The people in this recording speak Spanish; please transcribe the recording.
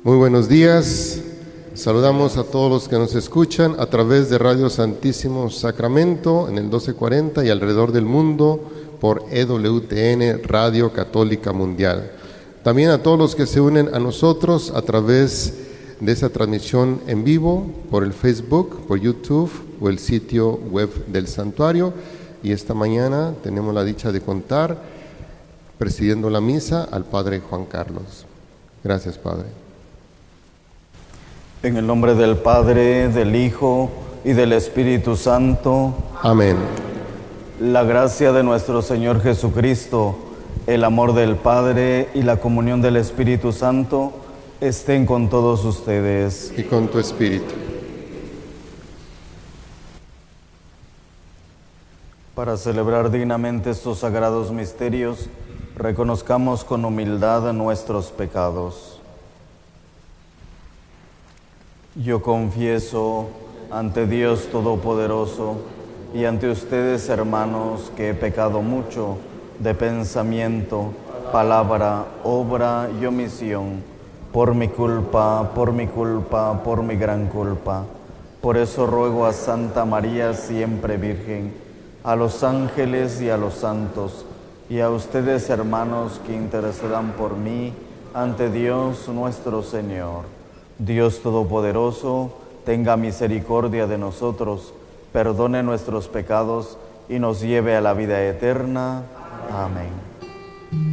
Muy buenos días. Saludamos a todos los que nos escuchan a través de Radio Santísimo Sacramento en el 1240 y alrededor del mundo por EWTN Radio Católica Mundial. También a todos los que se unen a nosotros a través de esa transmisión en vivo por el Facebook, por YouTube o el sitio web del santuario. Y esta mañana tenemos la dicha de contar, presidiendo la misa, al Padre Juan Carlos. Gracias, Padre. En el nombre del Padre, del Hijo y del Espíritu Santo. Amén. La gracia de nuestro Señor Jesucristo, el amor del Padre y la comunión del Espíritu Santo estén con todos ustedes. Y con tu espíritu. Para celebrar dignamente estos sagrados misterios, reconozcamos con humildad nuestros pecados. Yo confieso ante Dios Todopoderoso y ante ustedes, hermanos, que he pecado mucho de pensamiento, palabra, obra y omisión, por mi culpa, por mi gran culpa. Por eso ruego a Santa María, siempre Virgen, a los ángeles y a los santos, y a ustedes, hermanos, que intercedan por mí ante Dios nuestro Señor. Dios Todopoderoso, tenga misericordia de nosotros, perdone nuestros pecados y nos lleve a la vida eterna. Amén.